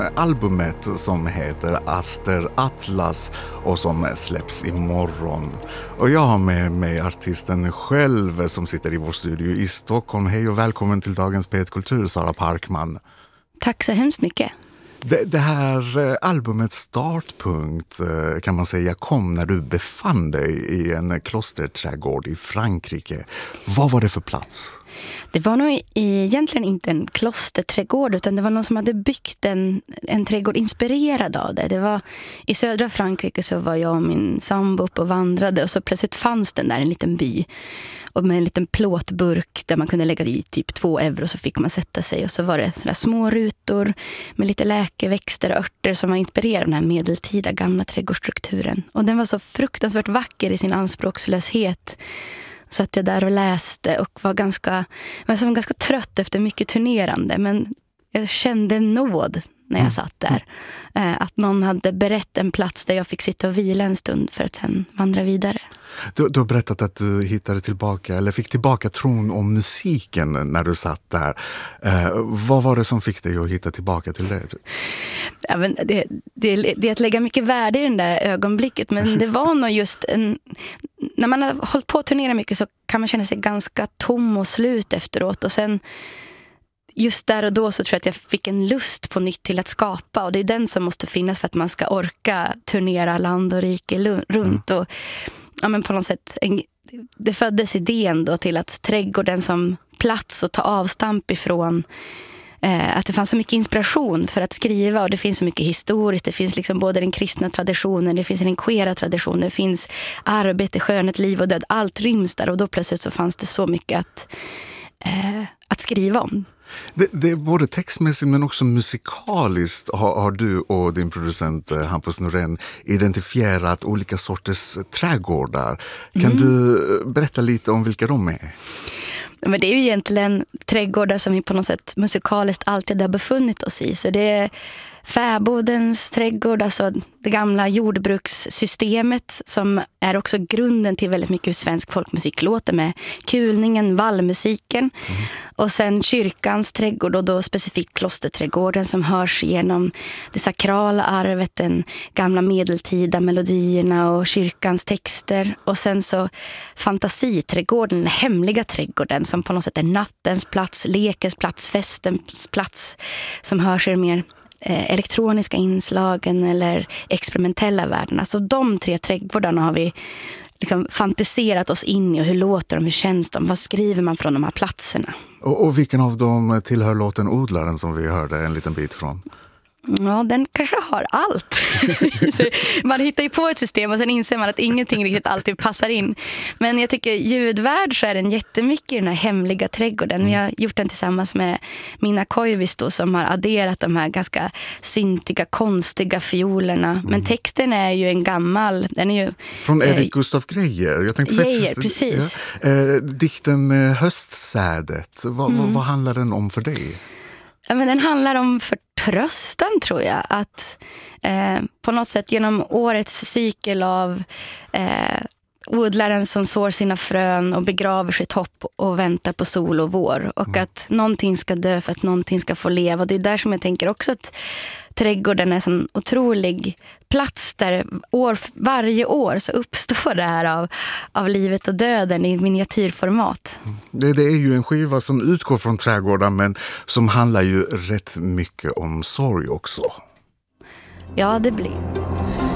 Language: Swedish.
albumet som heter Aster Atlas och som släpps imorgon. Och jag har med mig artisten själv som sitter i vår studio i Stockholm. Hej och välkommen till dagens P1 Kultur, Sara Parkman. Tack så hemskt mycket. Det här albumets startpunkt kan man säga kom när du befann dig i en klosterträdgård i Frankrike. Vad var det för plats? Det var nog egentligen inte en klosterträdgård utan det var någon som hade byggt en trädgård inspirerad av det. Det var i södra Frankrike, så var jag och min sambo upp och vandrade och så plötsligt fanns den där en liten by. Och med en liten plåtburk där man kunde lägga i typ 2 euro så fick man sätta sig. Och så var det sådana små rutor med lite läkeväxter och örter som var inspirerade av den här medeltida gamla trädgårdsstrukturen. Och den var så fruktansvärt vacker i sin anspråkslöshet. Så att jag där och läste och var ganska trött efter mycket turnerande. Men jag kände nåd när jag satt där. Att någon hade berett en plats där jag fick sitta och vila en stund för att sen vandra vidare. Du har berättat att du hittade tillbaka, eller fick tillbaka tron om musiken när du satt där. Vad var det som fick dig att hitta tillbaka till det? Ja, men det är att lägga mycket värde i den där ögonblicket. Men det var nog just när man har hållit på att turnera mycket så kan man känna sig ganska tom och slut efteråt. Och sen just där och då så tror jag att jag fick en lust på nytt till att skapa. Och det är den som måste finnas för att man ska orka turnera land och rike runt. Och ja, men på något sätt, det föddes idén då till att trädgården som plats och ta avstamp ifrån. Att det fanns så mycket inspiration för att skriva, och det finns så mycket historiskt. Det finns liksom både den kristna traditionen, det finns den queera traditionen, det finns arbete, skönhet, liv och död. Allt ryms där, och då plötsligt så fanns det så mycket att skriva om. Det är både textmässigt men också musikaliskt har du och din producent Hampus Norén identifierat olika sorters trädgårdar. Kan du berätta lite om vilka de är? Men det är ju egentligen trädgårdar som vi på något sätt musikaliskt alltid har befunnit oss i. Så det är fäbodens trädgård, alltså det gamla jordbrukssystemet som är också grunden till väldigt mycket hur svensk folkmusik låter, med kulningen, vallmusiken. Och sen kyrkans trädgård, och då specifikt klosterträdgården som hörs genom det sakrala arvet, den gamla medeltida melodierna och kyrkans texter. Och sen så fantasiträdgården, den hemliga trädgården som på något sätt är nattens plats, lekens plats, festens plats, som hörs i mer elektroniska inslagen eller experimentella världen. Alltså de 3 trädgårdarna har vi liksom fantiserat oss in i, och hur låter de, hur känns de, vad skriver man från de här platserna. Och vilken av dem tillhör låten Odlaren som vi hörde en liten bit från? Ja, den kanske har allt. Man hittar ju på ett system och sen inser man att ingenting riktigt alltid passar in. Men jag tycker ljudvärd så är den jättemycket i den här hemliga trädgården. Vi har gjort den tillsammans med Mina Koivisto då, som har adderat de här ganska syntiga, konstiga fiolerna. Men texten är ju en gammal, den är ju från Erik Gustaf Greijer. Jag tänkte Greijer, precis. Ja, dikten Höstsädet. Vad handlar den om för dig? Ja, men den handlar om förtröstan, tror jag. Att på något sätt genom årets cykel av odlaren som sår sina frön och begraver sitt hopp och väntar på sol och vår. Och att någonting ska dö för att någonting ska få leva. Och det är där som jag tänker också att trädgården är en sån otrolig plats där varje år så uppstår det här av livet och döden i miniatyrformat. Det är ju en skiva som utgår från trädgården, men som handlar ju rätt mycket om sorg också. Ja, det blir.